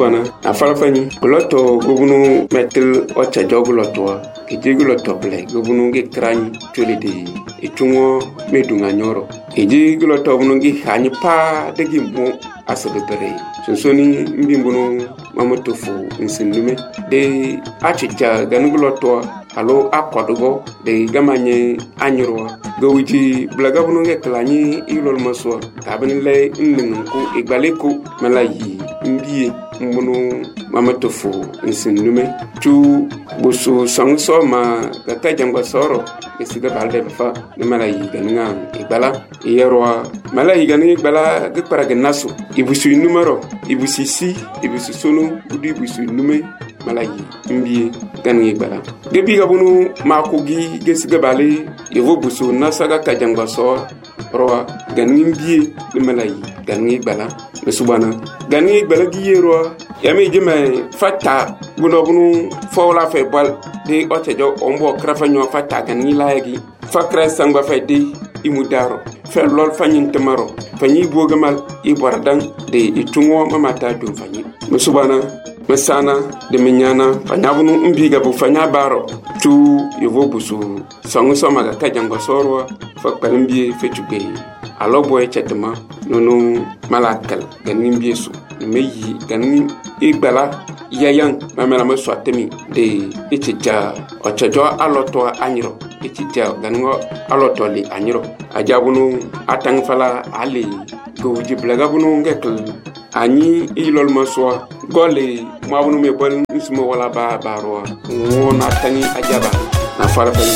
Subana afalafani loto gobunu metel ocha joguloto ejiguloto ble gobunu ge krani tolede etungo medunga nyoro ejiguloto bunu ge hanyi pa degi mo asabere sonsoni mbimbuno mamotofu nsindume de achicha ganuguloto alo akodugo de gamanye anyoro gowiji blagabunu ge klani ilol maso kabinle nningu igbaleko malayi mbiye mbunu mamotofu nsindume tu busu sangso ma kaka jangwa soro esiga balde fa ne malayi ganinga igbala yerwa malayi ganinga igbala ge paraga naso ibusu numero ibusu si ibusu sonu udi ibusu nume malayi mbiye ganinga igbala debi gabunu makugi gesiga bale yevo busu nasaga kajangwa soro roa ganinga mbiye ne malayi ganinga igbala mesubana ganinga igbala giyerwa yami jeme fata bunu fawla fe bal de otejo ombo krafanyo fata ganinga layagi fakra sangba fe de imudaro fe lol fanyin temaro fanyi bogamal ibordan de itungo mamata dum fanyi mesubana mesana de menyana fanyabunu mbiga bu fanya baro tu yevo busu sangu somaga kajangwa sorwa fakpalimbi fe tugbe alobo chetema nono malakal ganin biesu meyi ganin igbala yayan mamela ma swatemi de etija ochajo aloto anyiro etija ganingo aloto li anyiro ajabunu atang fala ali gowji blagabunu ngekl ani ilol maswa gole mabunu me bon ismo wala ba barwa wona tani ajaba na fala fala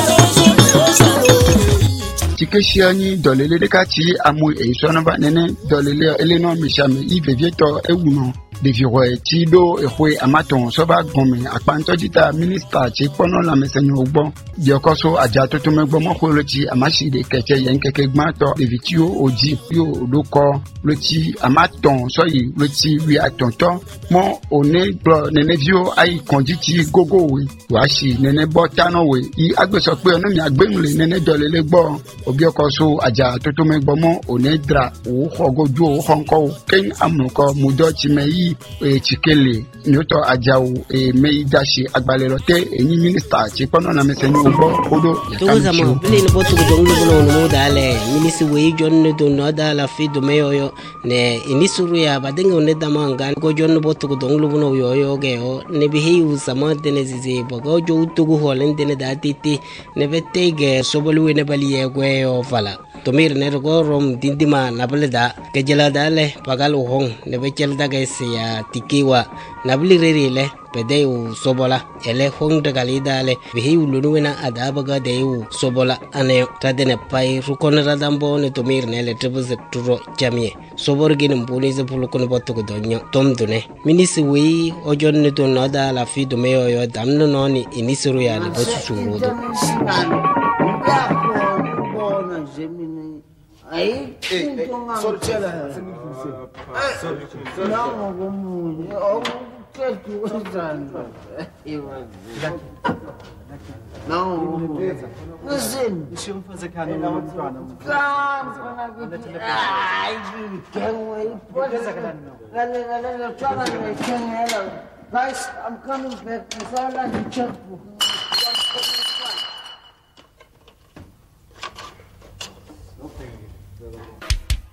tikeshiani dolele de kati amu e sonaba nene dolele eleno mishame ivevieto ewuno de viroe tido ehwe amaton soba gome akpanto dita minister ti pono la mesenyo ogbo diokoso aja to megbo mo ko loti amashi de keke yen keke gmato de vitio oji yo loko loti amaton so yi loti wi atonto mo one bro nene vio ai konditi gogo we washi nene botano we I agbeso pe onu mi agbemule nene dolele gbo obiokoso aja to megbo mo one dra o hogoju o honko ken amuko mudo ti meyi chikele nyoto ajao meidashi agbalerote eni minister ti pono na mesenyo ogbo odo to zama bele no botu donglu bono no dale minister we jonne do no dala fi do meyo ne inisuru ya badenga ne damanga go jonne botu donglu bono yo ge o ne bihi usama dene zize bogo jo utugu holen dene datiti ne betege sobolu ne baliye gwe o fala tomir ne go rom dindima nableda kejela dale pagal hong ne bechel daga ya tikiwa nabli rerile pedeu sobola ele hong daga lidale bihi ulunuena adabaga deu sobola ane tadene pai rukon radambo ne tomir ne le tebze turo jamie sobor gin mbuni ze pulukon botugo donyo tomdune minisi wi ojon ne to nada la fi do meyo yo damno noni inisuru ya le bosu surudo Aí, sorteada. Não, como eu quero que usando. Não, não sei. Deixa eu fazer cara no plano. Ai, que aí, pode. Galera, guys, I'm coming back. It's all like a checkbook.